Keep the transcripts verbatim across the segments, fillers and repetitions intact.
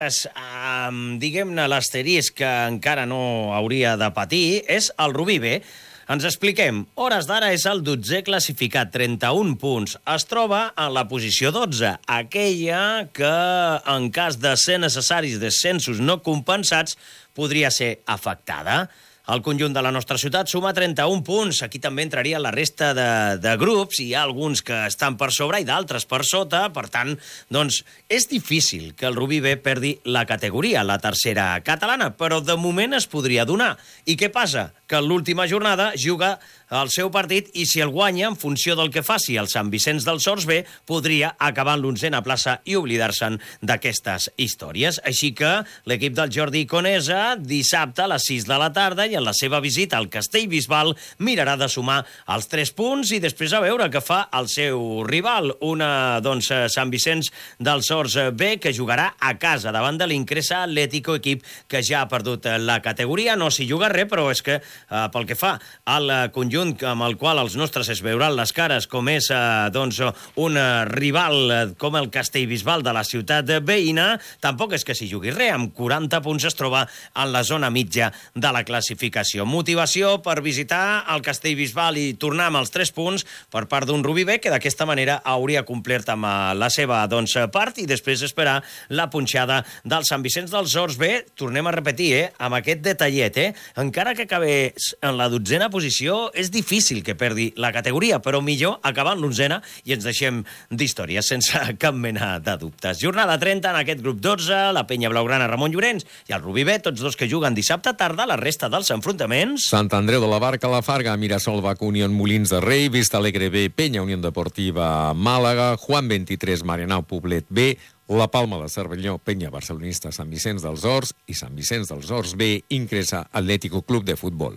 Um, diguem-ne, l'asterisc que encara no hauria de patir és el Rubí B. Ens expliquem. Hores d'ara és el dotzè classificat, trenta-un punts. Es troba en la posició dotze, aquella que, en cas de ser necessaris descensos no compensats, podria ser afectada. El conjunt de la nostra ciutat suma trenta-un punts. Aquí també entraria la resta de, de grups. Hi ha alguns que estan per sobre i d'altres per sota. Per tant, doncs, és difícil que el Rubí B perdi la categoria, la tercera catalana, però de moment es podria donar. I què passa? Que en l'última jornada juga el seu partit i si el guanya, en funció del que faci el Sant Vicenç dels Horts B, podria acabar en l'onzena plaça i oblidar-se'n d'aquestes històries. Així que l'equip del Jordi Conesa, dissabte a les sis de la tarda i en la seva visita al Castellbisbal, mirarà de sumar els tres punts i després a veure què fa el seu rival, una, doncs, Sant Vicenç dels Horts B, que jugarà a casa davant de l'Incresa Atlético, equip que ja ha perdut la categoria. No s'hi juga res, però és que eh, pel que fa al conjunt amb el qual els nostres es veuran les cares, com és eh, doncs, un rival com el Castellbisbal de la ciutat veïna, tampoc és que s'hi jugui res. Amb quaranta punts es troba en la zona mitja de la classificació. Motivació per visitar el Castellbisbal i tornar amb els tres punts per part d'un Rubí B, que d'aquesta manera hauria complert amb la seva doncs, part i després esperar la punxada del Sant Vicenç dels Horts B. Tornem a repetir, eh, amb aquest detallet, eh, encara que acabés en la dotzena posició, és difícil que perdi la categoria, però millor acabar en l'onzena i ens deixem d'històries sense cap mena de dubtes. Jornada trenta en aquest grup dotze, la Penya Blaugrana Ramon Llorenç i el Rubí B, tots dos que juguen dissabte tarda. La resta dels enfrontaments: Sant Andreu de la Barca, La Farga, Mirasol, Bac, Unión Molins de Rei, Vista Alegre B, Penya Unió Deportiva Màlaga, Juan veintitrés, Marianao Poblet B, La Palma de Cervelló, Penya Barcelonista, Sant Vicenç dels Horts i Sant Vicenç dels Horts B, Incresa Atlético Club de Futbol.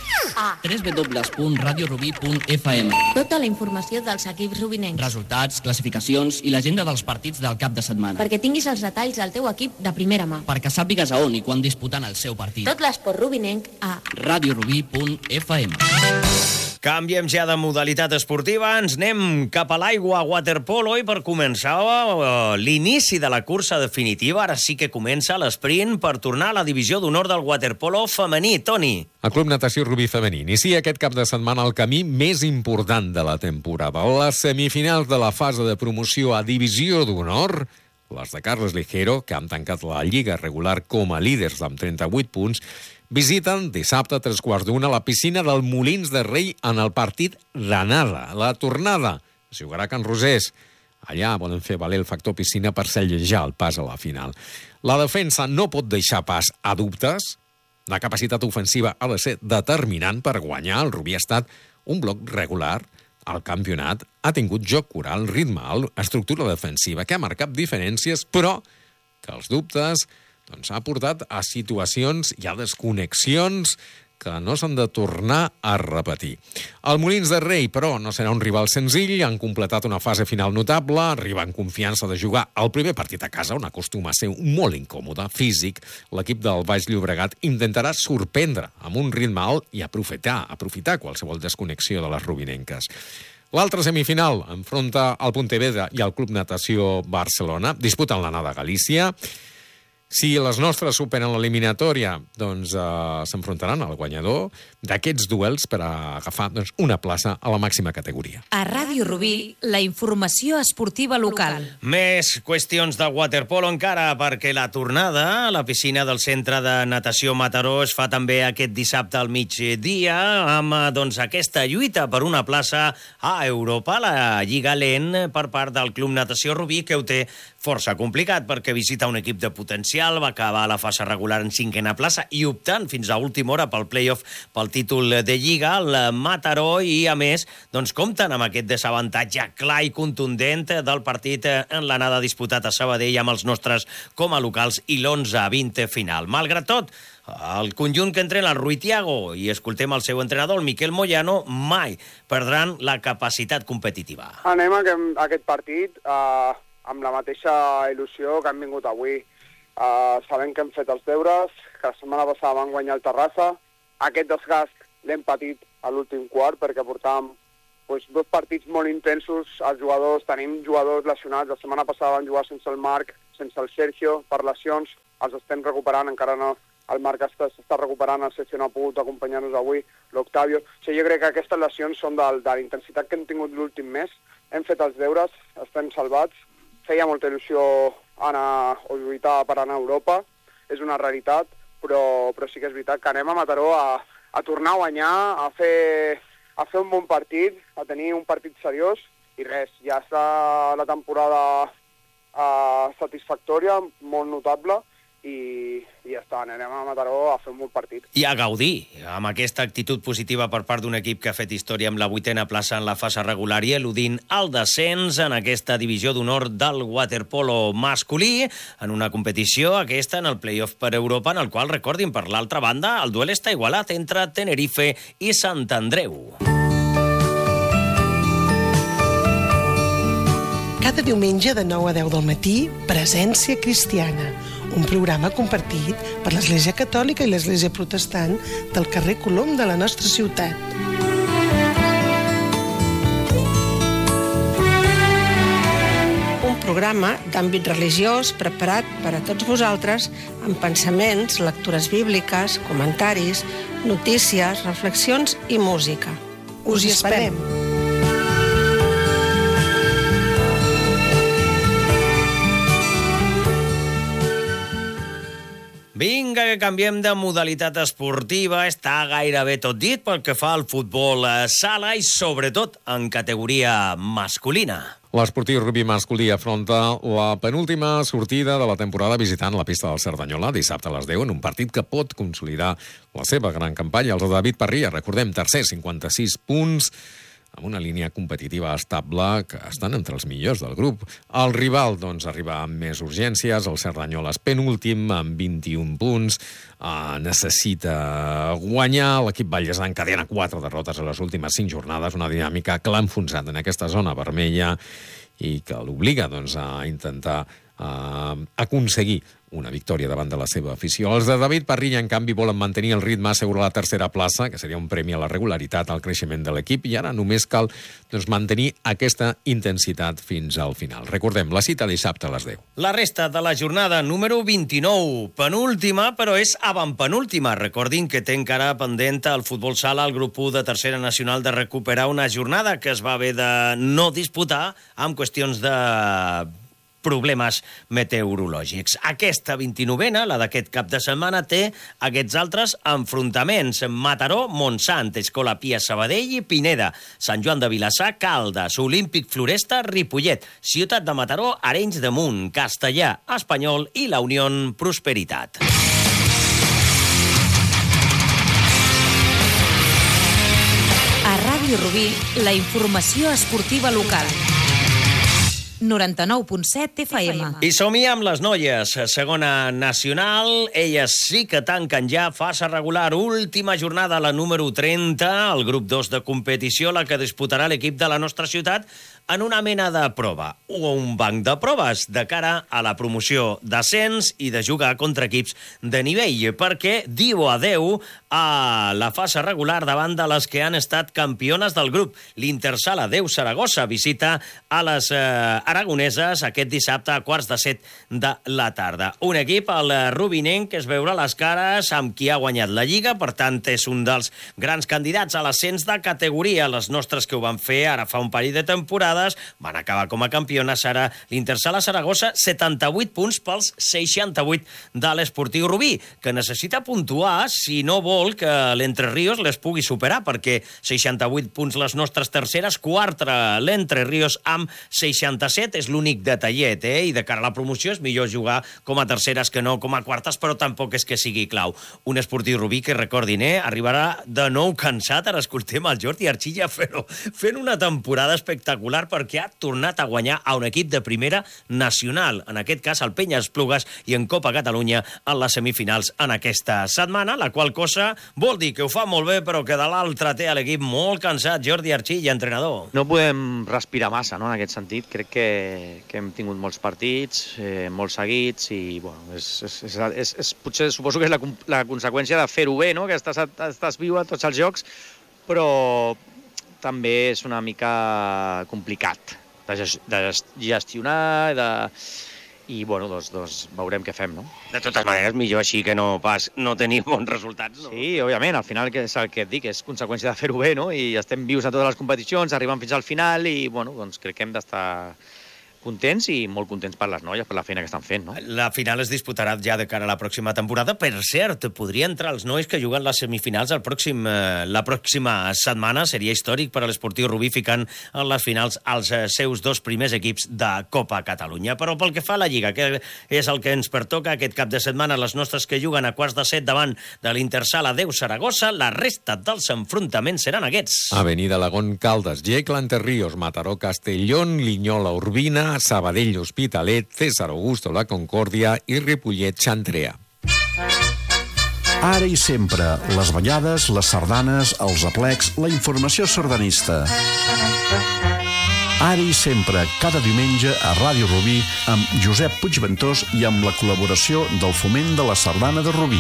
w w w punt radio rubí punt f m. Tota la informació dels equips rubinencs. Resultats, classificacions i l'agenda dels partits del cap de setmana. Perquè tinguis els detalls del teu equip de primera mà. Perquè sàpigues a on i quan disputant el seu partit. Tot l'esport rubinenc a radio rubí punt f m. Canviem ja de modalitat esportiva, ens anem cap a l'aigua, a waterpolo, i per començar uh, l'inici de la cursa definitiva, ara sí que comença l'esprint per tornar a la divisió d'honor del waterpolo femení. Toni. El Club Natació Rubí Femení inicia aquest cap de setmana el camí més important de la temporada. Les semifinals de la fase de promoció a divisió d'honor, les de Carles Ligero, que han tancat la lliga regular com a líders amb trenta-vuit punts, visiten dissabte a tres quarts d'una la piscina del Molins de Rei en el partit d'anada. La tornada es jugarà a Can Rosés. Allà volen fer valer el factor piscina per sellejar el pas a la final. La defensa no pot deixar pas a dubtes. La capacitat ofensiva ha de ser determinant per guanyar. El Rubí ha estat un bloc regular al campionat, ha tingut joc coral, ritme alt, estructura defensiva, que ha marcat diferències, però que els dubtes doncs, ha portat a situacions i a desconnexions que no s'han de tornar a repetir. El Molins de Rei, però, no serà un rival senzill, han completat una fase final notable, arriba en confiança de jugar el primer partit a casa, on acostuma a ser molt incòmode, físic. L'equip del Baix Llobregat intentarà sorprendre amb un ritme alt i aprofitar, aprofitar qualsevol desconnexió de les rubinenques. L'altra semifinal enfronta el Pontevedra i el Club Natació Barcelona, disputen l'anada a Galícia. Si les nostres superen l'eliminatòria, doncs eh, s'enfrontaran al guanyador d'aquests duels per a agafar doncs, una plaça a la màxima categoria. A Ràdio Rubí, la informació esportiva local. Més qüestions de waterpolo encara, perquè la tornada a la piscina del Centre de Natació Mataró es fa també aquest dissabte al migdia, amb doncs, aquesta lluita per una plaça a Europa, la Lliga LEN, per part del Club Natació Rubí, que ho té força complicat, perquè visita un equip de potencial, va acabar la fase regular en cinquena plaça i optant fins a última hora pel play-off pel títol de Lliga, el Mataró, i a més doncs, compten amb aquest desavantatge clar i contundent del partit en l'anada disputat a Sabadell amb els nostres com a locals i l'onze a vint final. Malgrat tot, el conjunt que entrena el Rui Tiago, i escoltem el seu entrenador, el Miquel Moyano, mai perdran la capacitat competitiva. Anem a aquest partit eh, amb la mateixa il·lusió que han vingut avui. Uh, sabem que hem fet els deures, que la setmana passada van guanyar el Terrassa. Aquest desgast l'hem patit a l'últim quart perquè portàvem pues, dos partits molt intensos. Els jugadors, tenim jugadors lesionats. La setmana passada van jugar sense el Marc, sense el Sergio, per lesions, els estem recuperant, encara no, el Marc s'està recuperant, el Sergio no ha pogut acompanyar-nos avui, l'Octavio. O sigui, jo crec que aquestes lesions són de, de la intensitat que hem tingut l'últim mes, hem fet els deures, estem salvats, feia molta il·lusió anar o lluitar per anar a Europa, és una realitat, però, però sí que és veritat que anem a Mataró a, a tornar a guanyar, a fer, a fer un bon partit, a tenir un partit seriós, i res, ja està la temporada uh, satisfactòria, molt notable, i, i ja està, anem a Mataró a fer un bon partit. I a gaudir, amb aquesta actitud positiva per part d'un equip que ha fet història amb la vuitena plaça en la fase regular i eludint el descens en aquesta divisió d'honor del waterpolo masculí, en una competició aquesta en el play-off per Europa, en el qual, recordin, per l'altra banda, el duel està igualat entre Tenerife i Sant Andreu. Cada diumenge de nou a deu del matí, Presència Cristiana, un programa compartit per l'Església Catòlica i l'Església Protestant del carrer Colom de la nostra ciutat. Un programa d'àmbit religiós preparat per a tots vosaltres amb pensaments, lectures bíbliques, comentaris, notícies, reflexions i música. Us hi esperem! Vinga, que canviem de modalitat esportiva. Està gairebé tot dit pel que fa al futbol sala i, sobretot, en categoria masculina. L'esportiu rugby masculí afronta la penúltima sortida de la temporada visitant la pista del Cerdanyola dissabte a les deu en un partit que pot consolidar la seva gran campanya. Els de David Parrilla, recordem, tercer, cinquanta-sis punts, amb una línia competitiva estable que estan entre els millors del grup. El rival, doncs, arriba amb més urgències. El Cerdanyola és penúltim, amb vint-i-un punts. Uh, necessita guanyar. L'equip Vallèsà encadena quatre derrotes a les últimes cinc jornades, una dinàmica que l'ha enfonsat en aquesta zona vermella i que l'obliga, doncs, a intentar uh, aconseguir una victòria davant de la seva afició. Els de David Parrilla, en canvi, volen mantenir el ritme, assegurar la tercera plaça, que seria un premi a la regularitat, al creixement de l'equip, i ara només cal, doncs, mantenir aquesta intensitat fins al final. Recordem, la cita dissabte a les deu. La resta de la jornada número vint-i-nou, penúltima, però és avantpenúltima. Recordin que té encara pendent el futbol sala, el grup u de tercera nacional, de recuperar una jornada que es va haver de no disputar amb qüestions de problemes meteorològics. Aquesta vint-i-novena, la d'aquest cap de setmana, té aquests altres enfrontaments. Mataró, Montsant, Escola Pia Sabadell i Pineda, Sant Joan de Vilassar, Caldes, Olímpic Floresta, Ripollet, Ciutat de Mataró, Arenys de Munt, Castellà, Espanyol i la Unió Prosperitat. A Ràdio Rubí, la informació esportiva local. noranta-nou punt set F M. I som-hi amb les noies. Segona nacional, elles sí que tanquen ja fase regular. Última jornada, la número trenta, el grup dos de competició, la que disputarà l'equip de la nostra ciutat en una mena de prova, o un banc de proves de cara a la promoció d'ascens i de jugar contra equips de nivell, perquè diu adeu a la fase regular davant de les que han estat campiones del grup. L'Intersala Déu Saragossa visita a les eh, aragoneses aquest dissabte a quarts de set de la tarda. Un equip, el rubinenc, que es veurà les cares amb qui ha guanyat la Lliga, per tant és un dels grans candidats a l'ascens de categoria. Les nostres que ho van fer ara fa un parell de temporades van acabar com a campiones. Ara l'Intersala Saragossa, setanta-vuit punts pels seixanta-vuit de l'Esportiu Rubí, que necessita puntuar si no vol que l'Entre Ríos les pugui superar, perquè seixanta-vuit punts les nostres terceres, quatre l'Entre Ríos amb seixanta-set, és l'únic detallet, eh? I de cara a la promoció és millor jugar com a terceres que no com a quartes, però tampoc és que sigui clau. Un Esportiu Rubí que, recordin, eh? Arribarà de nou cansat. Ara escoltem el Jordi Archilla fent, fent una temporada espectacular, perquè ha tornat a guanyar a un equip de primera nacional, en aquest cas el Penya Esplugues, i en Copa Catalunya en les semifinals en aquesta setmana, la qual cosa vol dir que ho fa molt bé, però que de l'altre té l'equip molt cansat. Jordi Archilla, entrenador. No podem respirar massa, no?, en aquest sentit. Crec que, que hem tingut molts partits, eh, molt seguits, i bueno, és, és, és, és, és, potser suposo que és la, la conseqüència de fer-ho bé, no?, que estàs, estàs viu a tots els jocs, però també és una mica complicat de gestionar, de, i bueno, doncs, doncs veurem què fem, no? De totes maneres, millor així que no pas no tenir bons resultats, no? Sí, òbviament, al final que és el que et dic, és conseqüència de fer-ho bé, no? I estem vius a totes les competicions, arribem fins al final i, bueno, doncs crec que hem d'estar contents i molt contents per les noies, per la feina que estan fent, no? La final es disputarà ja de cara a la pròxima temporada. Per cert, podria entrar els nois que juguen les semifinals el pròxim, eh, la pròxima setmana. Seria històric per a l'Esportiu Rubí ficant en les finals els eh, seus dos primers equips de Copa Catalunya. Però pel que fa a la Lliga, que és el que ens pertoca aquest cap de setmana, les nostres que juguen a quarts de set davant de l'Intersala Déu Saragossa, la resta dels enfrontaments seran aquests. Avenida Lagón Caldes, Yecla Entre Ríos, Mataró Castellón, Linyola Urbina, Sabadell Hospitalet, César Augusto La Concòrdia i Ripollet Xantrea. Ara i sempre, les ballades, les sardanes, els aplecs, la informació sardanista. Ara i sempre, cada diumenge a Ràdio Rubí, amb Josep Puigventós i amb la col·laboració del Foment de la Sardana de Rubí.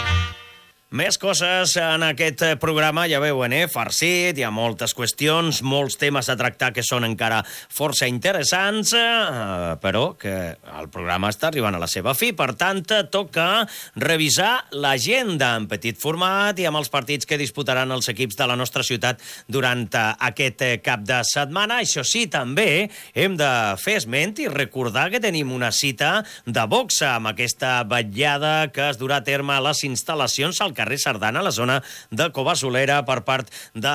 Més coses en aquest programa, ja veuen, eh? Farcit, hi ha moltes qüestions, molts temes a tractar que són encara força interessants, eh, però que el programa està arribant a la seva fi. Per tant, toca revisar l'agenda en petit format i amb els partits que disputaran els equips de la nostra ciutat durant aquest cap de setmana. Això sí, també hem de fer esment i recordar que tenim una cita de boxa amb aquesta vetllada que es durà a terme a les instal·lacions al carrer Sardana, a la zona de Covasolera, per part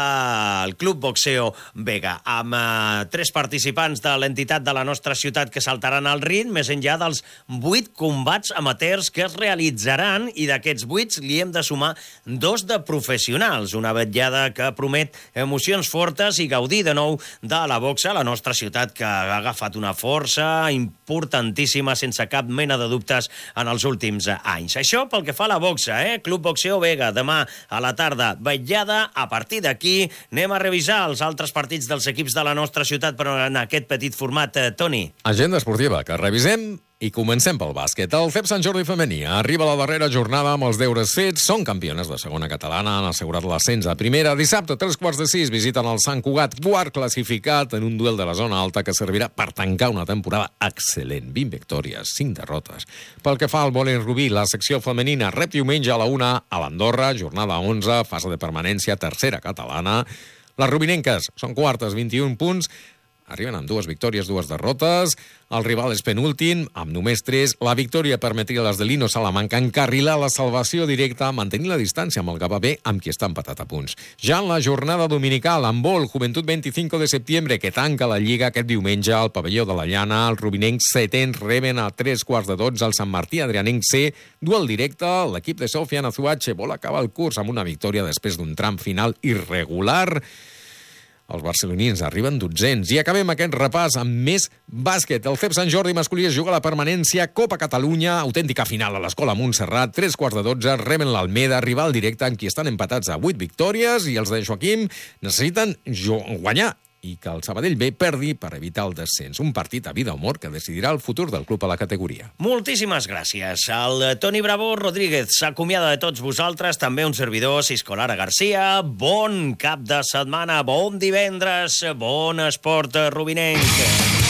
del Club Boxeo Vega, amb eh, tres participants de l'entitat de la nostra ciutat que saltaran al ring, més enllà dels vuit combats amateurs que es realitzaran, i d'aquests vuit li hem de sumar dos de professionals. Una vetllada que promet emocions fortes i gaudir de nou de la boxa a la nostra ciutat, que ha agafat una força importantíssima, sense cap mena de dubtes, en els últims anys. Això pel que fa a la boxa, eh? Club Boxeo Vega, demà a la tarda, vetllada. A partir d'aquí anem a revisar els altres partits dels equips de la nostra ciutat, però en aquest petit format, eh, Toni. Agenda esportiva, que revisem i comencem pel bàsquet. El C E P Sant Jordi femení arriba a la darrera jornada amb els deures fets. Són campiones de segona catalana, han assegurat l'ascens a primera. Dissabte, tres quarts de sis, visiten el Sant Cugat, quart classificat, en un duel de la zona alta que servirà per tancar una temporada excel·lent. vint victòries, cinc derrotes. Pel que fa al vòlei rubí, la secció femenina rep diumenge a la una a l'Andorra, jornada onze, fase de permanència, tercera catalana. Les rubinenques són quartes, vint-i-un punts, arriben amb dues victòries, dues derrotes. El rival és penúltim, amb només tres. La victòria permetria a les de Lino Salamanca encarrilar la salvació directa, mantenint la distància amb el Gavà B, amb qui està empatat a punts. Ja en la jornada dominical, amb vol, Juventud veinticinco de setembre, que tanca la Lliga aquest diumenge al pavelló de la Llana, els rubinencs setens reben a tres quarts de dotze el Sant Martí Adrianenc C, duel directe. L'equip de Sofia Nazuache vol acabar el curs amb una victòria després d'un tram final irregular. Els barcelonins arriben dotzens. I acabem aquest repàs amb més bàsquet. El C E P Sant Jordi masculí es juga a la permanència Copa Catalunya, autèntica final a l'Escola Montserrat, tres quarts de dotze, reben l'Almeda, rival directe en qui estan empatats a vuit victòries, i els de Joaquim necessiten guanyar i que el Sabadell B perdi per evitar el descens. Un partit a vida o mort que decidirà el futur del club a la categoria. Moltíssimes gràcies. El Toni Bravo Rodríguez s'acomiada de tots vosaltres, també un servidor, Cisco Lara Garcia. Bon cap de setmana, bon divendres, bon esport rubinenc.